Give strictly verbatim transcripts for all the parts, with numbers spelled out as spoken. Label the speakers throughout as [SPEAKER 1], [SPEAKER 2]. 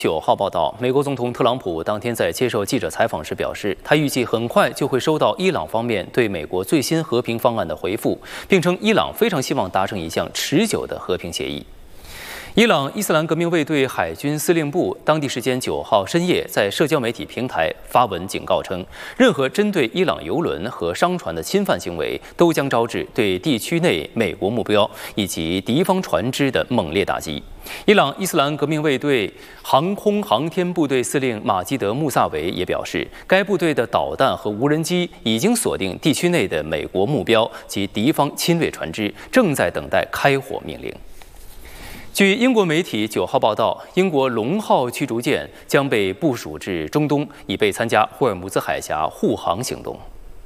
[SPEAKER 1] 九号报道，美国总统特朗普当天在接受记者采访时表示，他预计很快就会收到伊朗方面对美国最新和平方案的回复，并称伊朗非常希望达成一项持久的和平协议。伊朗伊斯兰革命卫队海军司令部当地时间九号深夜在社交媒体平台发文警告称，任何针对伊朗油轮和商船的侵犯行为都将招致对地区内美国目标以及敌方船只的猛烈打击。伊朗伊斯兰革命卫队航空航天部队司令马基德·穆萨维也表示，该部队的导弹和无人机已经锁定地区内的美国目标及敌方侵略船只，正在等待开火命令。据英国媒体九号报道，英国龙号驱逐舰将被部署至中东，以备参加霍尔木兹海峡护航行动。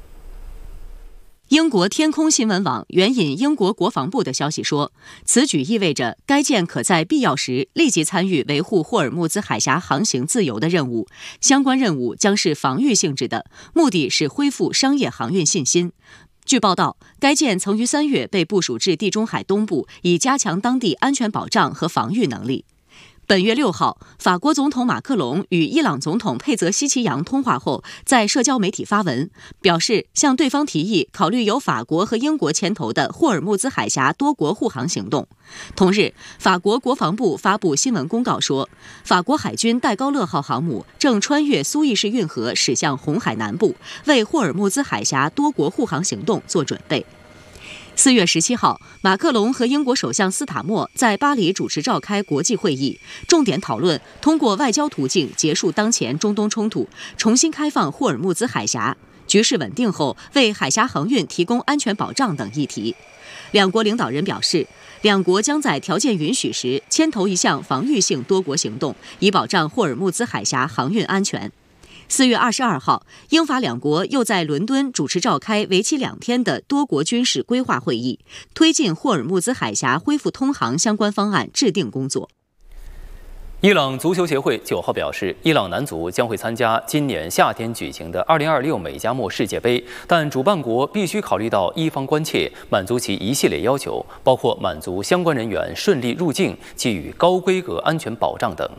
[SPEAKER 2] 英国天空新闻网援引英国国防部的消息说，此举意味着该舰可在必要时立即参与维护霍尔木兹海峡航行自由的任务，相关任务将是防御性质的，目的是恢复商业航运信心。据报道，该舰曾于三月被部署至地中海东部，以加强当地安全保障和防御能力。本月六号，法国总统马克龙与伊朗总统佩泽希奇扬通话后，在社交媒体发文，表示向对方提议考虑由法国和英国牵头的霍尔木兹海峡多国护航行动。同日，法国国防部发布新闻公告说，法国海军戴高乐号航母正穿越苏伊士运河驶向红海南部，为霍尔木兹海峡多国护航行动做准备。四月十七号，马克龙和英国首相斯塔默在巴黎主持召开国际会议，重点讨论通过外交途径结束当前中东冲突，重新开放霍尔木兹海峡，局势稳定后为海峡航运提供安全保障等议题。两国领导人表示，两国将在条件允许时牵头一项防御性多国行动，以保障霍尔木兹海峡航运安全。四月二十二号，英法两国又在伦敦主持召开为期两天的多国军事规划会议，推进霍尔木兹海峡恢复通航相关方案制定工作。
[SPEAKER 1] 伊朗足球协会九号表示，伊朗男足将会参加今年夏天举行的二零二六美加墨世界杯，但主办国必须考虑到伊方关切，满足其一系列要求，包括满足相关人员顺利入境、给予高规格安全保障等。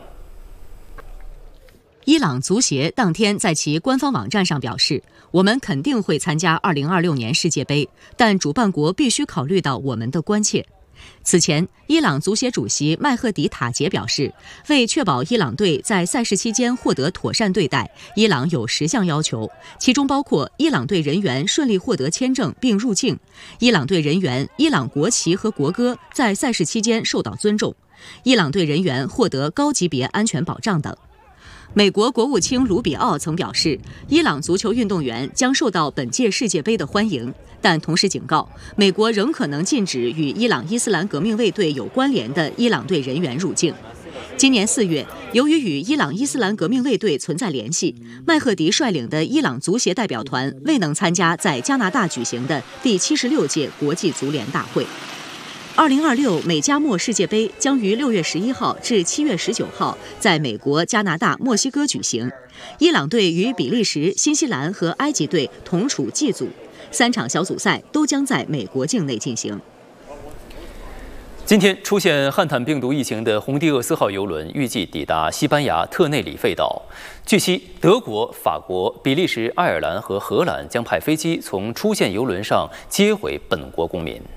[SPEAKER 2] 伊朗足协当天在其官方网站上表示，我们肯定会参加二零二六年世界杯，但主办国必须考虑到我们的关切。此前，伊朗足协主席麦赫迪塔杰表示，为确保伊朗队在赛事期间获得妥善对待，伊朗有十项要求，其中包括伊朗队人员顺利获得签证并入境，伊朗队人员伊朗国旗和国歌在赛事期间受到尊重，伊朗队人员获得高级别安全保障等。美国国务卿卢比奥曾表示，伊朗足球运动员将受到本届世界杯的欢迎，但同时警告，美国仍可能禁止与伊朗伊斯兰革命卫队有关联的伊朗队人员入境。今年四月，由于与伊朗伊斯兰革命卫队存在联系，麦赫迪率领的伊朗足协代表团未能参加在加拿大举行的第七十六届国际足联大会。二零二六美加墨世界杯将于六月十一号至七月十九号在美国、加拿大、墨西哥举行。伊朗队与比利时、新西兰和埃及队同处 G 组，三场小组赛都将在美国境内进行。
[SPEAKER 1] 今天出现汉坦病毒疫情的红迪厄斯号邮轮预计抵达西班牙特内里费岛。据悉，德国、法国、比利时、爱尔兰和荷兰将派飞机从出现邮轮上接回本国公民。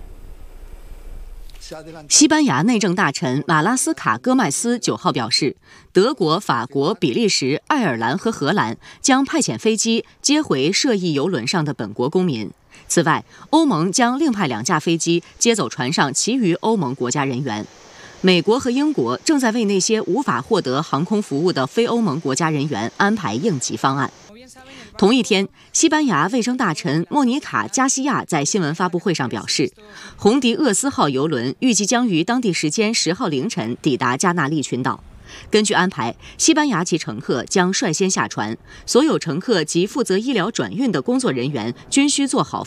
[SPEAKER 2] 西班牙内政大臣马拉斯卡戈麦斯九号表示，德国、法国、比利时、爱尔兰和荷兰将派遣飞机接回涉疫邮轮上的本国公民。此外，欧盟将另派两架飞机接走船上其余欧盟国家人员。美国和英国正在为那些无法获得航空服务的非欧盟国家人员安排应急方案。同一天，西班牙卫生大臣莫妮卡·加西亚在新闻发布会上表示，红迪厄斯号邮轮预计将于当地时间十号凌晨抵达加那利群岛。根据安排，西班牙籍乘客将率先下船，所有乘客及负责医疗转运的工作人员均需做好